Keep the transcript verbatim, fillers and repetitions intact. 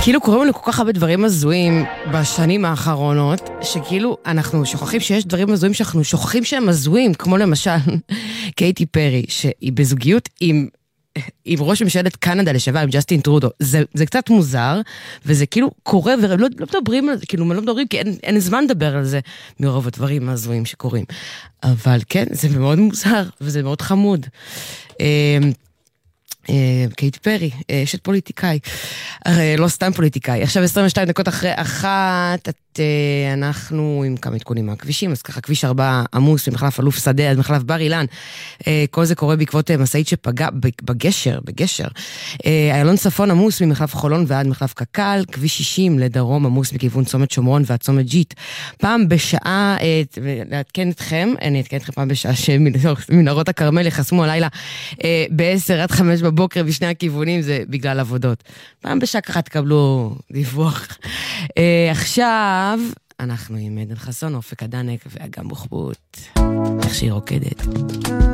כאילו קוראים לנו כל כך הרבה דברים הזויים בשנים האחרונות, שכאילו אנחנו שוכחים שיש דברים הזויים שאנחנו שוכחים שהם הזויים, כמו למשל קייטי פרי, שהיא בזוגיות עם, עם ראש ממשלת קנדה לשעבר, עם ג'סטין טרודו. זה, זה קצת מוזר, וזה כאילו קורה, ולא לא מדברים על זה, כאילו לא מדברים, כי אין, אין זמן לדבר על זה מרוב הדברים הזויים שקורים. אבל כן, זה מאוד מוזר, וזה מאוד חמוד. קייטי פרי, אשת פוליטיקאי, לא סתם פוליטיקאי. עכשיו עשרים ושתיים דקות אחרי אחת, אנחנו עם כמה עדכונים מהכבישים, אז ככה כביש ארבע עמוס ממחלף אלוף שדה עד מחלף בר אילן. כל זה קורה בעקבות משאית שפגע בגשר, בגשר. איילון צפון עמוס ממחלף חולון ועד מחלף קקל, כביש שישים לדרום עמוס מכיוון צומת שומרון ועד צומת ג'יט. פעם בשעה, לעדכן אתכם, אני אעדכן אתכם פעם בשעה שמנהרות הכרמל יחסמו הלילה ב-עשר עד חמש בבוקר בשני הכיוונים, זה בגלל עבודות. פעם בשעה ככה תקבלו דיווח. עכשיו אנחנו עם עדן חסון, אופק הדנק ואגם בוחבוט. איך שהיא רוקדת.